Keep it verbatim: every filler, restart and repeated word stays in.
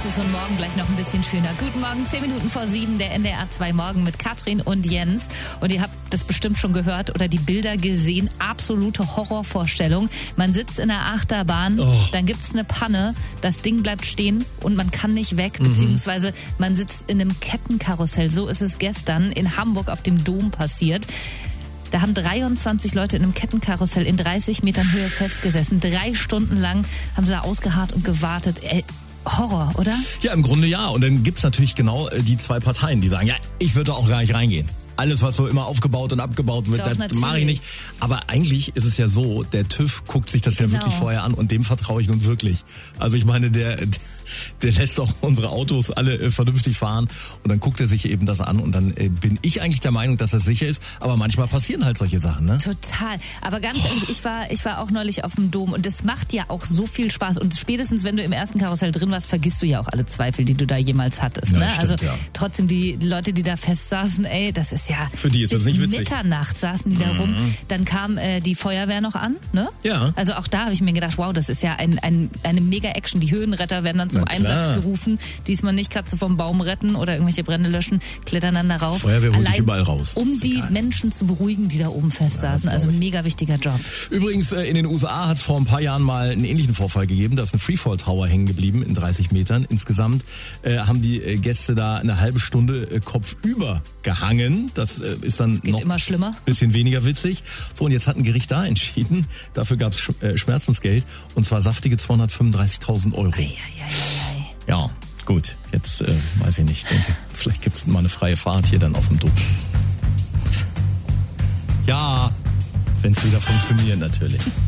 es und morgen gleich noch ein bisschen schöner. Guten Morgen, zehn Minuten vor sieben, der N D R zwei Morgen mit Katrin und Jens. Und ihr habt das bestimmt schon gehört oder die Bilder gesehen. Absolute Horrorvorstellung. Man sitzt in der Achterbahn, oh. dann gibt's eine Panne, das Ding bleibt stehen und man kann nicht weg, mhm. beziehungsweise man sitzt in einem Kettenkarussell. So ist es gestern in Hamburg auf dem Dom passiert. Da haben dreiundzwanzig Leute in einem Kettenkarussell in dreißig Metern Höhe festgesessen. Drei Stunden lang haben sie da ausgeharrt und gewartet. Ey, Horror, oder? Ja, im Grunde ja. Und dann gibt's natürlich genau die zwei Parteien, die sagen, ja, ich würde auch gar nicht reingehen. Alles, was so immer aufgebaut und abgebaut wird, Doch, das mache ich nicht. Aber eigentlich ist es ja so, der TÜV guckt sich das genau. ja wirklich vorher an und dem vertraue ich nun wirklich. Also ich meine, der, der lässt auch unsere Autos alle vernünftig fahren und dann guckt er sich eben das an und dann bin ich eigentlich der Meinung, dass das sicher ist. Aber manchmal passieren halt solche Sachen, ne? Total. Aber ganz ehrlich, ich war, ich war auch neulich auf dem Dom und das macht ja auch so viel Spaß. Und spätestens, wenn du im ersten Karussell drin warst, vergisst du ja auch alle Zweifel, die du da jemals hattest. Ja, ne? stimmt, also ja. trotzdem die Leute, die da fest saßen, ey, das ist ja... Für die ist das nicht witzig. Mitternacht saßen die da mhm. rum. Dann kam äh, die Feuerwehr noch an, ne? Ja. Also auch da habe ich mir gedacht, wow, das ist ja ein, ein, eine Mega-Action. Die Höhenretter werden dann zum Einsatz gerufen. Diesmal nicht Katze vom Baum retten oder irgendwelche Brände löschen, klettern dann da rauf. Feuerwehr holt dich überall raus. Um die egal. Menschen zu beruhigen, die da oben fest saßen. Ja, also ein mega wichtiger Job. Übrigens, äh, in den U S A hat es vor ein paar Jahren mal einen ähnlichen Vorfall gegeben. Da ist ein Freefall Tower hängen geblieben in dreißig Metern. Insgesamt äh, haben die äh, Gäste da eine halbe Stunde äh, kopfüber gehangen. Das äh, ist dann das geht noch immer schlimmer. Ein bisschen weniger witzig. So, und jetzt hat ein Gericht da entschieden. Dafür gab es Sch- äh, Schmerzensgeld. Und zwar saftige zweihundertfünfunddreißigtausend Euro. Ei, ei, ei, ei. Ja, gut. Jetzt äh, weiß ich nicht. Denke, vielleicht gibt es mal eine freie Fahrt hier dann auf dem Dom. Ja, wenn es wieder funktioniert natürlich.